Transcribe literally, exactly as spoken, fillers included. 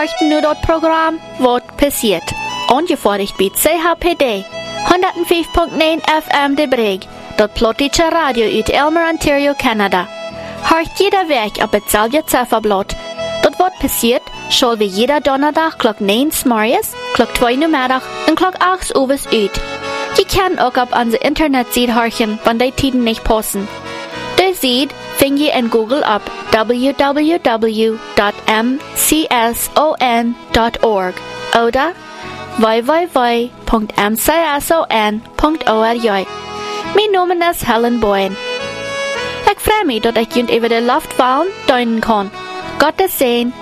möchten nur das Programm Wort passiert. Angefertigt bei C H P D hundertfünf Komma neun F M de Breg, das plotische Radio uit Elmer, Ontario, Kanada. Hört jeder Weg auf dasselbe Zifferblatt. Das Wort passiert, soll wie jeder Donnerstag klock neun morgens, klock zwei Nachmittag und klock acht Uwes uit. Je kann auch auf unsere Internetseite horchen, wenn die Tiden nicht passen. Die Seite findet ihr in Google ab w w w dot m c s o n dot org oder w w w Punkt m c s o n Punkt org. Mein Name ist Helen Boyen. Ich freue mich, dass ich jünd über die Luft fallen deuten kann. Gottes Segen